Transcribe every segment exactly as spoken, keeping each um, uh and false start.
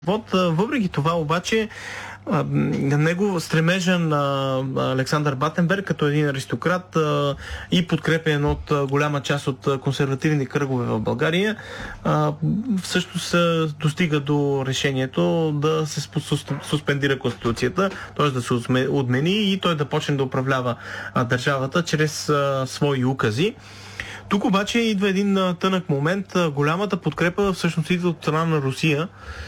Вот, въпреки това обаче, на него стремежа на Александър Батенберг като един аристократ и подкрепен от голяма част от консервативни кръгове в България, всъщност достига до решението да се суспендира Конституцията, т.е. да се отмени и той да почне да управлява държавата чрез свои укази. Тук обаче идва един тънък момент. Голямата подкрепа всъщност идва от страна на Русия.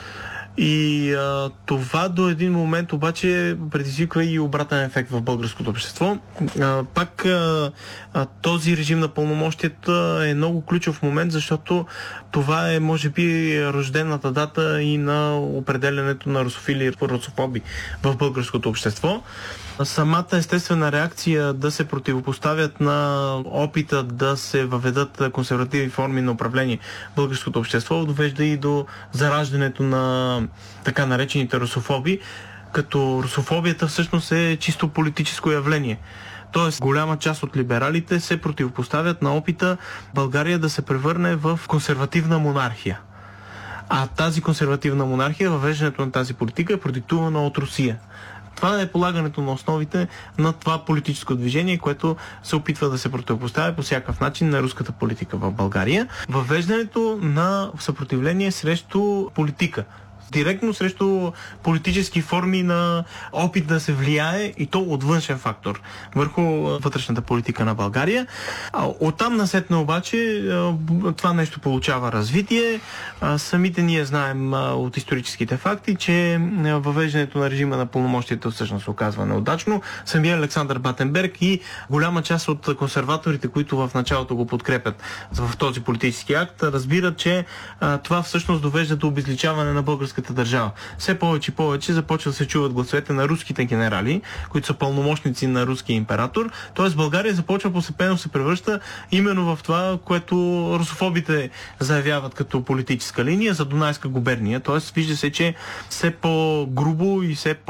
И а, това до един момент обаче предизвиква и обратен ефект в българското общество. А, пак а, а, този режим на пълномощията е много ключов момент, защото това е може би рождената дата и на определянето на русофили и русофоби в българското общество. Самата естествена реакция да се противопоставят на опита да се въведат консервативни форми на управление в българското общество довежда и до зараждането на така наречените русофоби, като русофобията всъщност е чисто политическо явление. Тоест, голяма част от либералите се противопоставят на опита България да се превърне в консервативна монархия. А тази консервативна монархия, въвеждането на тази политика е продиктувана от Русия. Това е полагането на основите на това политическо движение, което се опитва да се противопоставя по всякакъв начин на руската политика в България. Въвеждането на съпротивление срещу политика. Директно срещу политически форми на опит да се влияе и то от външен фактор върху вътрешната политика на България. Оттам насетне обаче това нещо получава развитие. Самите ние знаем от историческите факти, че въвеждането на режима на пълномощията всъщност се оказва неудачно. Самия Александър Батенберг и голяма част от консерваторите, които в началото го подкрепят в този политически акт, разбират, че това всъщност довежда до обезличаване на българската държава. Все повече и повече започва да се чуват гласовете на руските генерали, които са пълномощници на руския император. Тоест България започва постепенно се превръща именно в това, което русофобите заявяват като политическа линия за Дунайска губерния. Тоест вижда се, че все по-грубо и все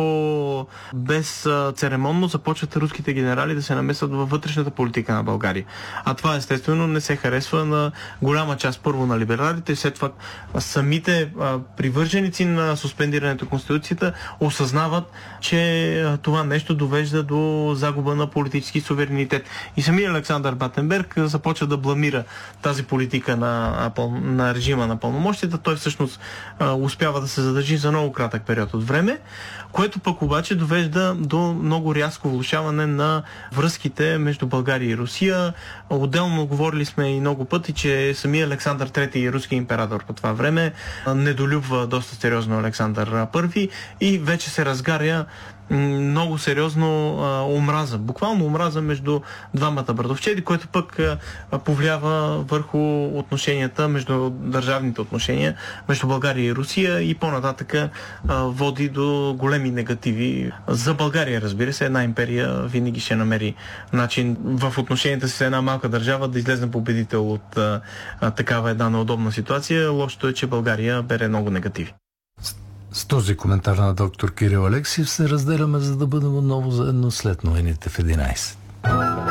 по-безцеремонно започват руските генерали да се намесват във вътрешната политика на България. А това естествено не се харесва на голяма част първо на либералите, след това самите привърженици на суспендирането на Конституцията осъзнават, че това нещо довежда до загуба на политически суверенитет. И самия Александър Батенберг започва да бламира тази политика на, на режима на пълномощията. Той всъщност успява да се задържи за много кратък период от време, което пък обаче довежда до много рязко влошаване на връзките между България и Русия. Отделно говорили сме и много пъти, че самия Александър трети, руски император по това време, недолюбва доста сериозно Александър първи и вече се разгаря много сериозно а, омраза, буквално омраза между двамата братовчеди, което пък а, повлиява върху отношенията, между държавните отношения между България и Русия и по-нататък а, води до големи негативи. За България, разбира се, една империя винаги ще намери начин в отношенията си с една малка държава да излезе победител от а, а, такава една неудобна ситуация. Лошото е, че България бере много негативи. С този коментар на доктор Кирил Алексиев се разделяме, за да бъдем отново заедно след новините в единайсет.